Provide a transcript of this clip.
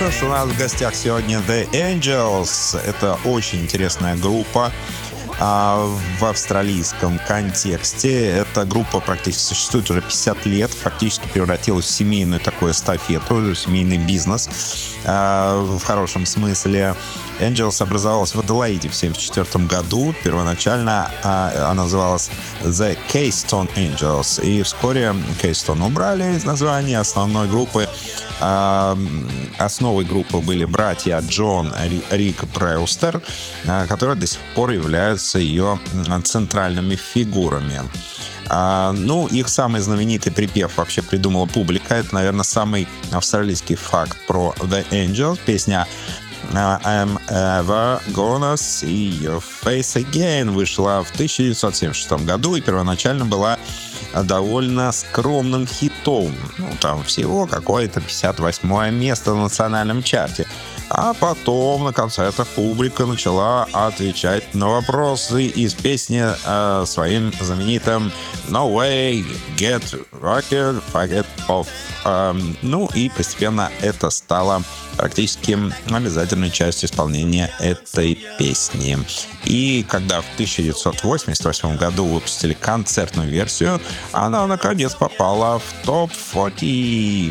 что ж, у нас в гостях сегодня The Angels. Это очень интересная группа в австралийском контексте. Эта группа практически существует уже 50 лет, фактически превратилась в семейную такую эстафету, семейный бизнес в хорошем смысле. Angels образовалась в Аделаиде в 1974 году. Первоначально она называлась The Keystone Angels. И вскоре Keystone убрали из названия основной группы. Основой группы были братья Джон Рик Бреустер, которые до сих пор являются ее центральными фигурами. Их самый знаменитый припев вообще придумала публика. Это, наверное, самый австралийский факт про The Angels. Песня I'm ever gonna see your face again вышла в 1976 году и первоначально была довольно скромным хитом. Там всего какое-то 58 место в национальном чарте. А потом на концертах публика начала отвечать на вопросы из песни своим знаменитым No way, get rocket, forget off. И постепенно это стало практически обязательной частью исполнения этой песни. И когда в 1988 году выпустили концертную версию, она наконец попала в топ-40